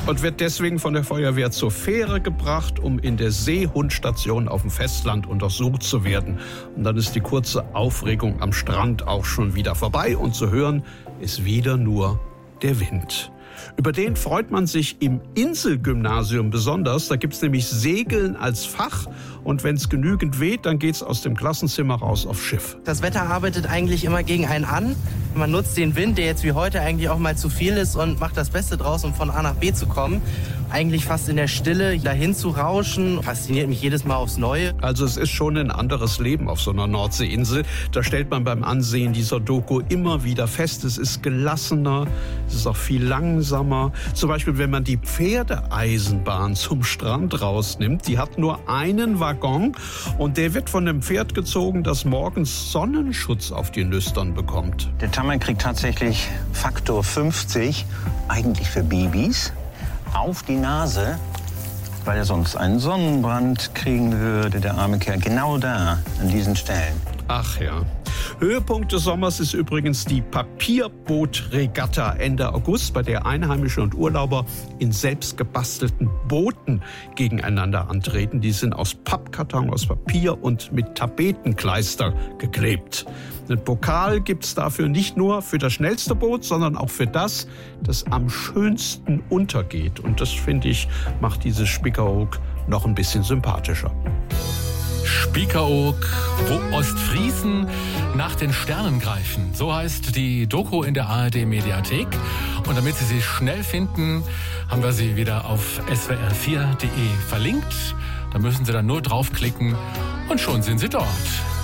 und wird deswegen von der Feuerwehr zur Fähre gebracht, um in der Seehundstation auf dem Festland untersucht zu werden. Und dann ist die kurze Aufregung am Strand auch schon wieder vorbei und zu hören ist wieder nur der Wind. Über den freut man sich im Inselgymnasium besonders. Da gibt's nämlich Segeln als Fach. Und wenn es genügend weht, dann geht's aus dem Klassenzimmer raus aufs Schiff. Das Wetter arbeitet eigentlich immer gegen einen an. Man nutzt den Wind, der jetzt wie heute eigentlich auch mal zu viel ist, und macht das Beste draus, um von A nach B zu kommen. Eigentlich fast in der Stille dahin zu rauschen, fasziniert mich jedes Mal aufs Neue. Also es ist schon ein anderes Leben auf so einer Nordseeinsel. Da stellt man beim Ansehen dieser Doku immer wieder fest, es ist gelassener, es ist auch viel langsamer. Zum Beispiel, wenn man die Pferdeeisenbahn zum Strand rausnimmt, die hat nur einen Waggon und der wird von einem Pferd gezogen, das morgens Sonnenschutz auf die Nüstern bekommt. Der Tammer kriegt tatsächlich Faktor 50, eigentlich für Babys, auf die Nase, weil er sonst einen Sonnenbrand kriegen würde, der arme Kerl, genau da, an diesen Stellen. Ach ja. Höhepunkt des Sommers ist übrigens die Papierbootregatta Ende August, bei der Einheimische und Urlauber in selbstgebastelten Booten gegeneinander antreten. Die sind aus Pappkarton, aus Papier und mit Tapetenkleister geklebt. Einen Pokal gibt's dafür nicht nur für das schnellste Boot, sondern auch für das am schönsten untergeht. Und das, finde ich, macht dieses Spiekeroog noch ein bisschen sympathischer. Spiekeroog, wo Ostfriesen nach den Sternen greifen. So heißt die Doku in der ARD-Mediathek. Und damit Sie sie schnell finden, haben wir sie wieder auf swr4.de verlinkt. Da müssen Sie dann nur draufklicken und schon sind Sie dort.